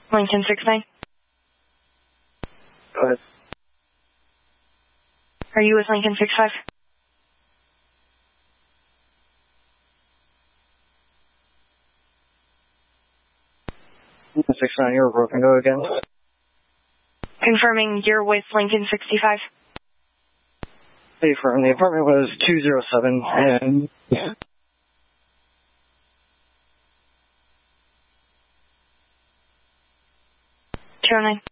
Lincoln 69. Go ahead. Are you with Lincoln 65? Lincoln 69, you're broken. Go again. Confirming you're with Lincoln 65. Hey, firm. The apartment was 207, and... 209.